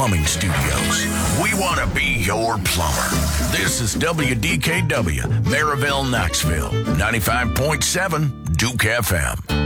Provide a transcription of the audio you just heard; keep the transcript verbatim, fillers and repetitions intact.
Plumbing Studios. We want to be your plumber. This is W D K W, Maryville, Knoxville, ninety-five point seven Duke F M.